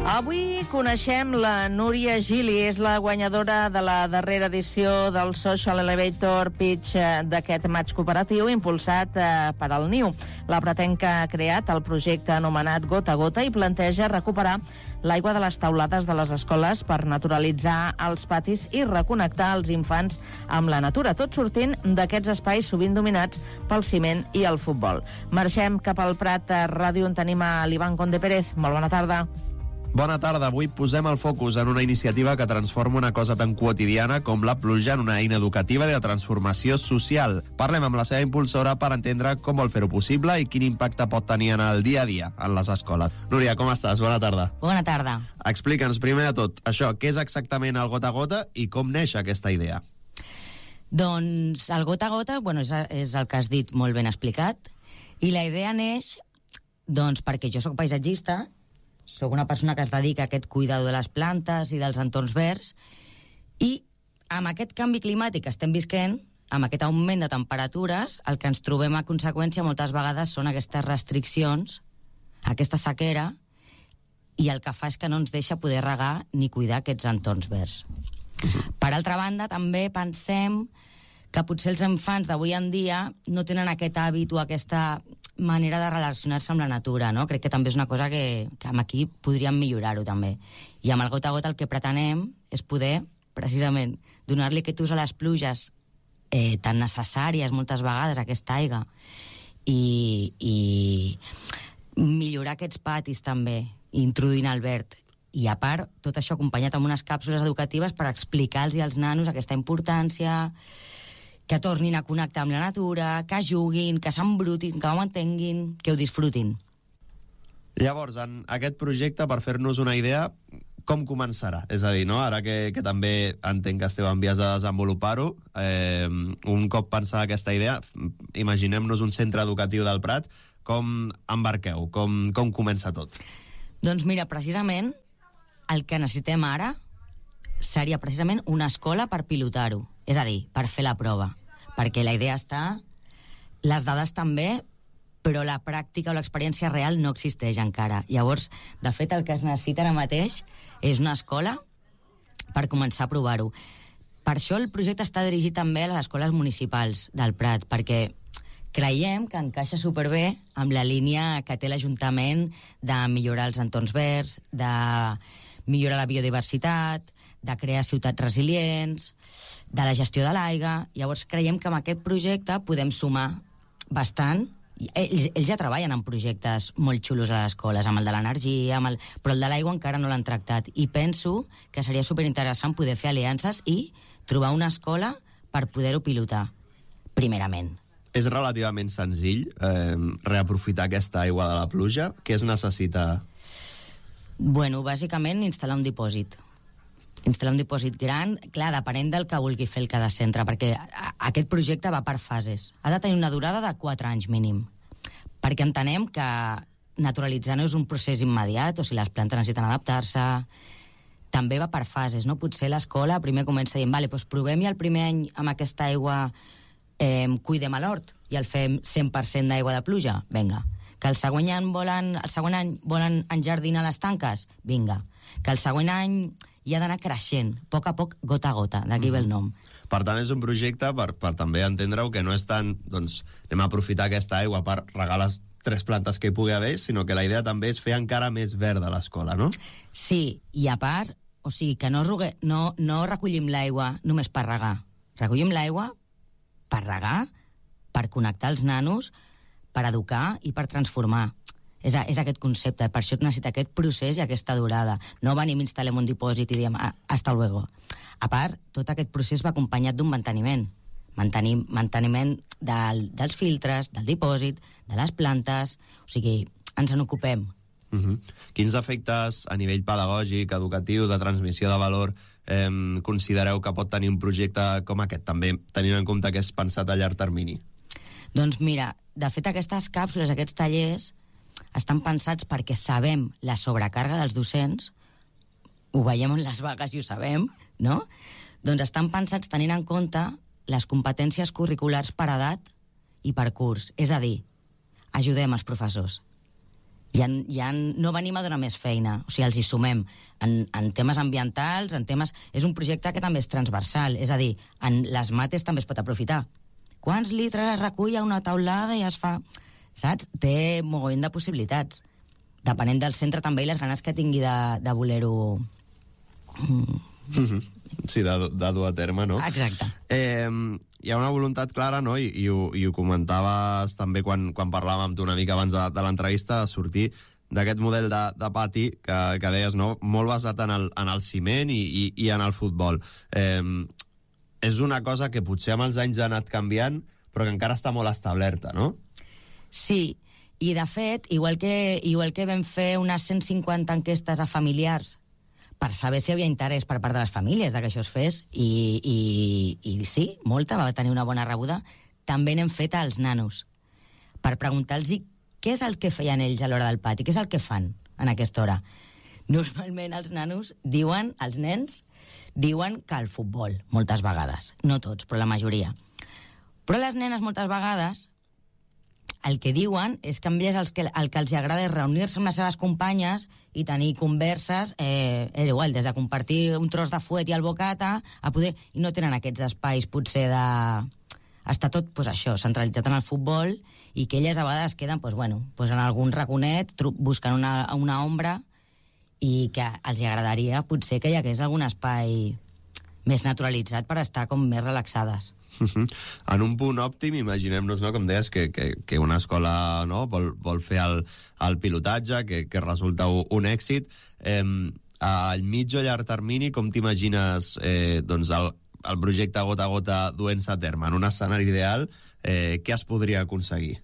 Avui coneixem la Núria Gili, és la guanyadora de la darrera edició del Social Elevator Pitch d'aquest maig cooperatiu impulsat per al Niu. La pretenca ha creat el projecte anomenat Gota a Gota i planteja recuperar l'aigua de les taulades de les escoles per naturalitzar els patis i reconnectar els infants amb la natura, tot sortint d'aquests espais sovint dominats pel ciment i el futbol. Marxem cap al Prat Ràdio, on tenim a l'Ivan Conde Pérez. Molt bona tarda. Bona tarda. Avui posem el focus en una iniciativa que transforma una cosa tan quotidiana com la pluja en una eina educativa de transformació social. Parlem amb la seva impulsora per entendre com vol fer-ho possible i quin impacte pot tenir en el dia a dia en les escoles. Núria, com estàs? Bona tarda. Bona tarda. Explica'ns primer de tot això, què és exactament el Gota a Gota i com neix aquesta idea? Doncs el Gota a Gota, és el que has dit molt ben explicat, i la idea neix perquè jo sóc paisatgista, sóc una persona que es dedica a aquest cuidado de les plantes i dels entorns verds, i amb aquest canvi climàtic que estem visquent, amb aquest augment de temperatures, el que ens trobem a conseqüència moltes vegades són aquestes restriccions, aquesta sequera, i el que fa és que no ens deixa poder regar ni cuidar aquests entorns verds. Per altra banda, també pensem que potser els infants d'avui en dia no tenen aquest hàbit o aquesta manera de relacionar-se amb la natura, no? Crec que també és una cosa que amb aquí podríem millorar-ho també. I amb el Gota a Gota el que pretenem és poder, precisament, donar-li aquest ús a les pluges tan necessàries moltes vegades, aquesta aigua, i millorar aquests patis també, introduint el verd. I a part, tot això acompanyat amb unes càpsules educatives per explicar-los als nanos aquesta importància, que tornin a connectar amb la natura, que juguin, que s'embrutin, que ho mantenguin, que ho disfrutin. Llavors, en aquest projecte, per fer-nos una idea, com començarà? És a dir, no? Ara que també entenc que esteu en vies de desenvolupar-ho, un cop pensada aquesta idea, imaginem-nos un centre educatiu del Prat, com embarqueu? Com comença tot? Doncs mira, precisament, el que necessitem ara seria precisament una escola per pilotar-ho, és a dir, per fer la prova, perquè la idea està, les dades també, però la pràctica o l'experiència real no existeix encara. Llavors, de fet, el que es necessita ara mateix és una escola per començar a provar-ho. Per això el projecte està dirigit també a les escoles municipals del Prat, perquè creiem que encaixa superbé amb la línia que té l'Ajuntament de millorar els entorns verds, de millorar la biodiversitat, de crear ciutats resilients, de la gestió de l'aigua. Llavors creiem que amb aquest projecte podem sumar bastant. Ells ja treballen en projectes molt xulos a les escoles, amb el de l'energia, però el de l'aigua encara no l'han tractat. I penso que seria superinteressant poder fer aliances i trobar una escola per poder-ho pilotar, primerament. És relativament senzill reaprofitar aquesta aigua de la pluja? Què es necessita? Bueno, bàsicament instal·lar un dipòsit. Instal·lar un dipòsit gran, clar, depenent del que vulgui fer el cada centre, perquè aquest projecte va per fases. Ha de tenir una durada de 4 anys mínim, perquè entenem que naturalitzar no és un procés immediat, o sigui, les plantes necessiten adaptar-se, també va per fases, no? Potser l'escola primer comença dient, vale, doncs provem i el primer any amb aquesta aigua cuidem a l'hort i el fem 100% d'aigua de pluja, vinga. Que el següent any volen enjardinar les tanques, vinga. Que el següent any hi ha d'anar creixent, a poc, gota a gota, d'aquí ve el nom. Per tant, és un projecte per també entendre-ho, que no és tant, doncs, anem a aprofitar aquesta aigua per regar les 3 plantes que hi pugui haver, sinó que la idea també és fer encara més verd a l'escola, no? Sí, i a part, o sigui, que no recollim l'aigua només per regar. Recollim l'aigua per regar, per connectar els nanos, per educar i per transformar. És aquest concepte, per això necessita aquest procés i aquesta durada. No venim, instal·lem un dipòsit i diem hasta luego. A part, tot aquest procés va acompanyat d'un manteniment. Manteniment dels filtres, del dipòsit, de les plantes, o sigui, ens en ocupem. Quins efectes a nivell pedagògic, educatiu, de transmissió de valor considereu que pot tenir un projecte com aquest, també tenint en compte que és pensat a llarg termini? Doncs mira, de fet aquestes càpsules, aquests tallers, estan pensats perquè sabem la sobrecàrrega dels docents, ho veiem en les vagues i ho sabem, no? Doncs estan pensats tenint en compte les competències curriculars per edat i per curs. És a dir, ajudem els professors. no venim a donar més feina, o sigui, els hi sumem en temes ambientals, en temes... És un projecte que també és transversal, és a dir, en les mates també es pot aprofitar. Quants litres es recull a una taulada i es fa... Saps? Té mogollon de possibilitats. Depenent del centre també i les ganes que tingui de voler-ho... Sí, de dur a terme, no? Exacte. Hi ha una voluntat clara, no? I ho comentaves també quan parlàvem amb tu una mica abans de l'entrevista, de sortir d'aquest model de pati que deies, no? Molt basat en el ciment i en el futbol. És una cosa que potser amb els anys ha anat canviant, però que encara està molt establerta, no? Sí, i de fet, igual que vam fer unes 150 enquestes a familiars per saber si hi havia interès per part de les famílies que això es fes, i sí, molta, va tenir una bona rebuda, també n'hem fet als nanos, per preguntar-los què és el que feien ells a l'hora del pati, què és el que fan en aquesta hora. Normalment els nanos diuen, els nens, diuen que el futbol, moltes vegades. No tots, però la majoria. Però les nenes, moltes vegades, el que diuen és que a ells el que els agrada és reunir-se amb les seves companyes i tenir converses, és igual, des de compartir un tros de fuet i el bocata, i no tenen aquests espais, potser, està tot, això, centralitzat en el futbol, i que elles a vegades queden, en algun raconet, buscant una ombra, i que els agradaria, potser, que hi hagués algun espai més naturalitzat per estar com més relaxades. En un punt òptim, imaginem-nos, no, com deies, que una escola, no, vol fer el pilotatge, que resulta un èxit. Al mig o llarg termini, com t'imagines el projecte Gota a Gota duent-se a terme? En un escenari ideal, què es podria aconseguir?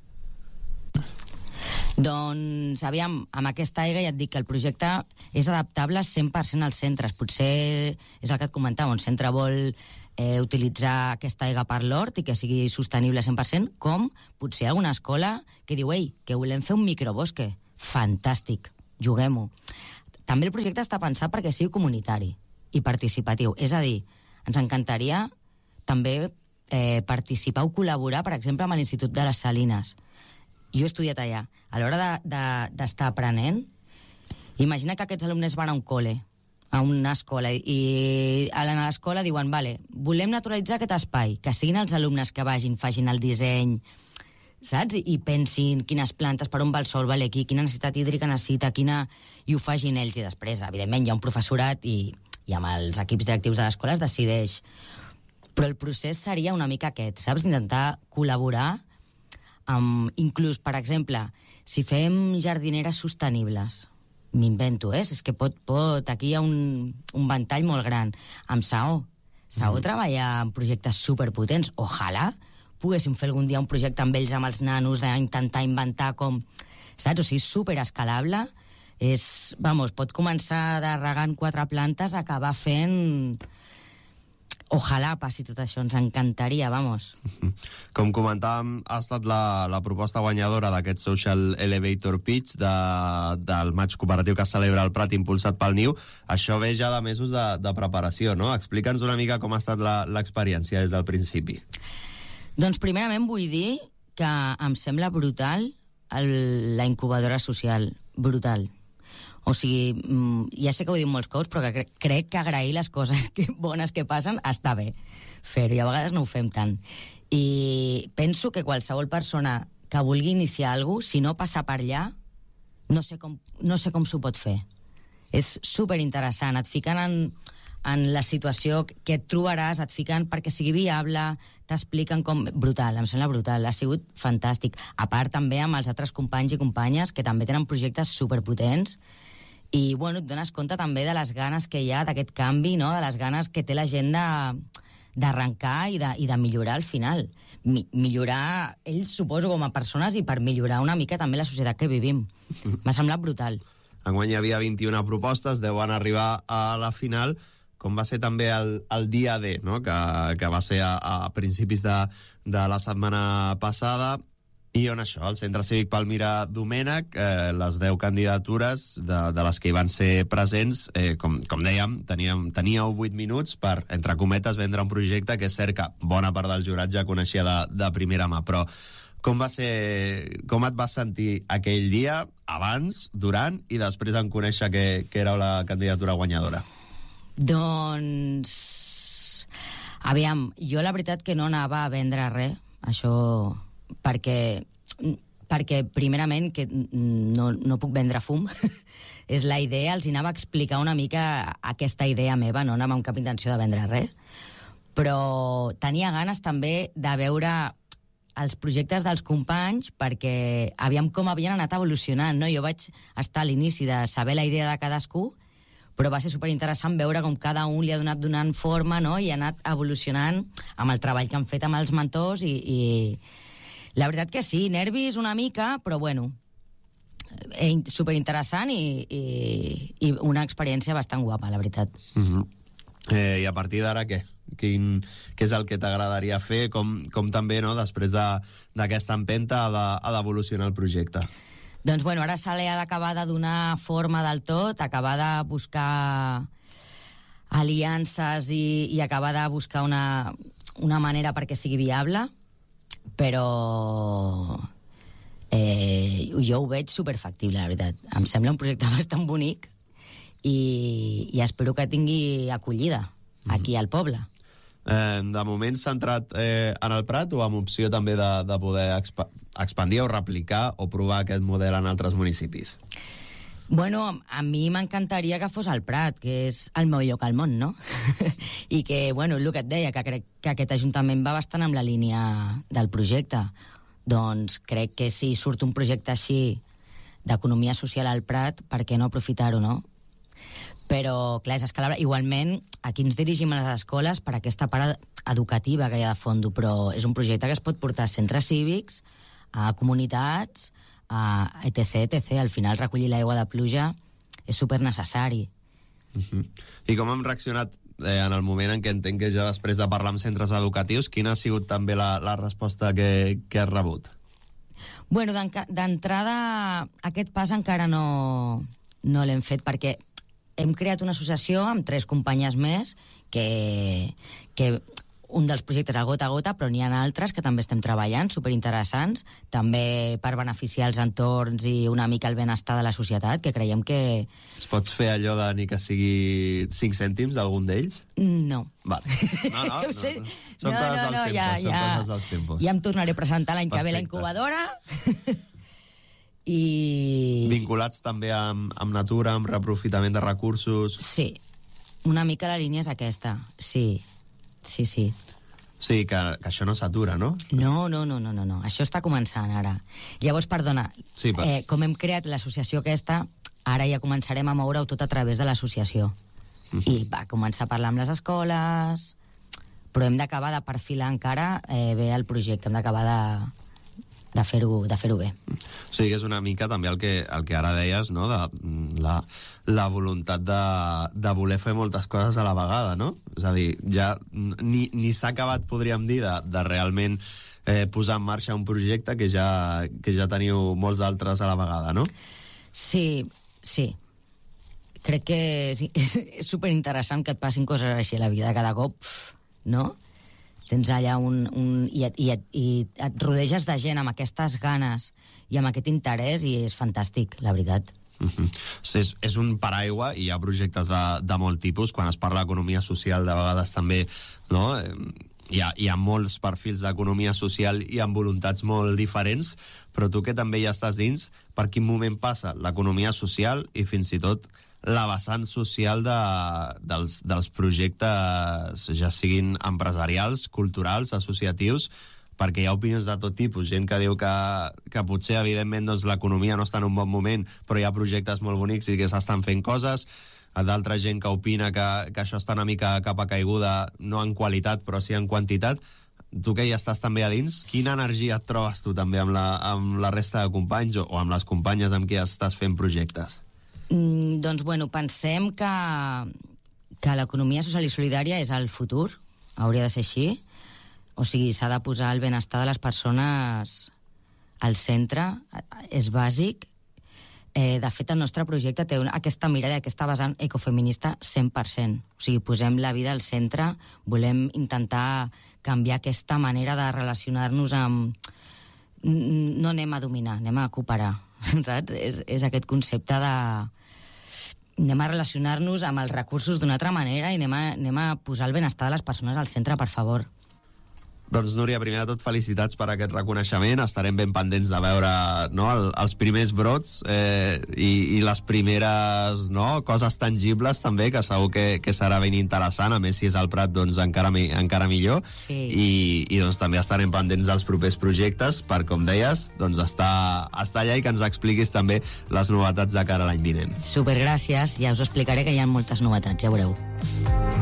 Doncs, aviam, amb aquesta aigua ja et dic que el projecte és adaptable 100% als centres. Potser és el que et comentava, un centre vol utilitzar aquesta aigua per l'hort i que sigui sostenible 100%, com potser alguna escola que diu, ei, que volem fer un microbosque. Fantàstic, juguem-ho. També el projecte està pensat perquè sigui comunitari i participatiu. És a dir, ens encantaria també participar o col·laborar, per exemple, amb l'Institut de les Salines. Jo he estudiat allà. A l'hora d'estar aprenent, imagina que aquests alumnes van a un col·le, a una escola, i a l'escola diuen, vale, volem naturalitzar aquest espai, que siguin els alumnes que vagin, facin el disseny, saps? I pensin quines plantes, per on va el sol, vale, aquí, quina necessitat hídrica necessita, i ho facin ells. I després, evidentment, hi ha un professorat i amb els equips directius de l'escola es decideix. Però el procés seria una mica aquest, saps? Intentar col·laborar inclús, per exemple, si fem jardineres sostenibles, m'invento, és que aquí hi ha un ventall molt gran. Amb Saó treballa en projectes superpotents. Ojalà poguéssim fer algun dia un projecte amb ells, amb els nanos, d'intentar inventar com... Saps? O sigui, superescalable. Pot començar de regant 4 plantes a acabar fent... Ojalà passi tot això, ens encantaria, vamos. Com comentàvem, ha estat la proposta guanyadora d'aquest Social Elevator Pitch del maig cooperatiu que es celebra al Prat, impulsat pel Niu. Això ve ja de mesos de preparació, no? Explica'ns una mica com ha estat l'experiència des del principi. Doncs primerament vull dir que em sembla brutal la incubadora social, brutal. O sigui, ja sé que ho diu molts cops, però que crec que agrair les coses bones que passen està bé fer-ho, i a vegades no ho fem tant. I penso que qualsevol persona que vulgui iniciar alguna cosa, si no passa per allà, no sé com s'ho pot fer. És superinteressant, et fiquen en la situació que et trobaràs, et fiquen perquè sigui viable, t'expliquen com... Brutal, em sembla brutal, ha sigut fantàstic. A part també amb els altres companys i companyes que també tenen projectes superpotents, i et dones compte també de les ganes que hi ha d'aquest canvi, no? De les ganes que té la gent d'arrencar i de millorar al final. Millorar ells, suposo, com a persones, i per millorar una mica també la societat que vivim. M'ha semblat brutal. Enguany hi havia 21 propostes, 10 van arribar a la final, com va ser també el dia D, no? que va ser a principis de la setmana passada, i on això, el Centre Cívic Palmira Domènech, les 10 candidatures de les que hi van ser presents, com dèiem, teníeu 8 minuts per, entre cometes, vendre un projecte que és cert que bona part del jurat ja coneixia de primera mà, però Com et vas sentir aquell dia, abans, durant i després en conèixer que era la candidatura guanyadora? Doncs... Aviam, jo la veritat que no anava a vendre res, això, perquè primerament que no puc vendre fum, és la idea, els anava a explicar una mica aquesta idea meva, no anava amb cap intenció de vendre res, però tenia ganes també de veure els projectes dels companys perquè aviam com havien anat evolucionant, no? Jo vaig estar a l'inici de saber la idea de cadascú, però va ser superinteressant veure com cada un li ha donant forma, no? I ha anat evolucionant amb el treball que han fet amb els mentors i la veritat que sí, nervis una mica, però bueno, superinteressant i una experiència bastant guapa, la veritat. I a partir d'ara què? Què és el que t'agradaria fer? Com també, no?, després d'aquesta empenta ha d'evolucionar el projecte? Doncs bueno, ara se li ha d'acabar de donar forma del tot, acabar de buscar aliances i acabar de buscar una manera perquè sigui viable, però jo ho veig superfactible, la veritat. Em sembla un projecte bastant bonic i espero que tingui acollida aquí al poble. De moment centrat en el Prat o amb opció també de poder expandir o replicar o provar aquest model en altres municipis? Bueno, a mi m'encantaria que fos al Prat, que és el meu lloc al món, no? I que, bueno, el que et deia, que crec que aquest ajuntament va bastant amb la línia del projecte. Doncs crec que si surt un projecte així d'economia social al Prat, per què no aprofitar-ho, no? Però, clar, és escalable. Igualment, aquí ens dirigim a les escoles per aquesta part educativa que hi ha de fons, però és un projecte que es pot portar a centres cívics, a comunitats, a etc. Al final, recollir l'aigua de pluja és supernecessari. I com hem reaccionat en el moment en què entenc que ja després de parlar amb centres educatius, quina ha sigut també la resposta que has rebut? Bueno, d'entrada, aquest pas encara no l'hem fet perquè hem creat una associació amb 3 companyes més que un dels projectes el Gota a Gota, però n'hi ha altres que també estem treballant, superinteressants, també per beneficiar els entorns i una mica el benestar de la societat, que creiem que... Es pots fer allò de ni que sigui 5 cèntims d'algun d'ells? No. Vale. No. Són coses dels tempos. Ja em tornaré a presentar l'any que ve la incubadora. I... Vinculats també amb natura, amb reaprofitament de recursos... Sí, una mica la línia és aquesta, sí. Sí, que això no s'atura, no? No, això està començant ara. Llavors, perdona, sí, com hem creat l'associació aquesta, ara ja començarem a moure-ho tot a través de l'associació. I va començar a parlar amb les escoles, però hem d'acabar de perfilar encara bé el projecte, hem d'acabar de fer-ho bé. Sí, que és una mica també el que ara deies, no?, de la voluntat de voler fer moltes coses a la vegada, no? És a dir, ja ni s'ha acabat, podríem dir, de realment posar en marxa un projecte que ja teniu molts altres a la vegada, no? Sí. Crec que és superinteressant que et passin coses així a la vida cada cop, no? Tens allà i et rodeges de gent amb aquestes ganes i amb aquest interès i és fantàstic, la veritat. És un paraigua i hi ha projectes de molt tipus. Quan es parla d'economia social, de vegades també, no? Hi ha molts perfils d'economia social i amb voluntats molt diferents, però tu que també hi estàs dins, per quin moment passa l'economia social i fins i tot la vessant social dels projectes, ja siguin empresarials, culturals, associatius, perquè hi ha opinions de tot tipus, gent que diu que potser, evidentment, doncs, l'economia no està en un bon moment, però hi ha projectes molt bonics i que s'estan fent coses, d'altra gent que opina que això està una mica cap a caiguda, no en qualitat, però sí en quantitat. Tu que hi estàs també a dins, quina energia et trobes tu també amb la resta de companys o amb les companyes amb qui estàs fent projectes? Doncs, bueno, pensem que l'economia social i solidària és el futur, hauria de ser així. O sigui, s'ha de posar el benestar de les persones al centre, és bàsic. De fet, el nostre projecte té aquesta mirada, aquesta vessant ecofeminista 100%. O sigui, posem la vida al centre, volem intentar canviar aquesta manera de relacionar-nos amb no anem a dominar, anem a cooperar, saps? És aquest concepte de... Anem a relacionar-nos amb els recursos d'una altra manera i anem a posar el benestar de les persones al centre, per favor. Doncs, Núria, primer de tot, felicitats per aquest reconeixement. Estarem ben pendents de veure, no, els primers brots i les primeres, no, coses tangibles, també, que segur que serà ben interessant. A més, si és al Prat, doncs encara millor. Sí. I doncs també estarem pendents dels propers projectes per, com deies, doncs estar allà i que ens expliquis també les novetats de cara a l'any vinent. Supergràcies, ja us explicaré que hi ha moltes novetats, ja veureu.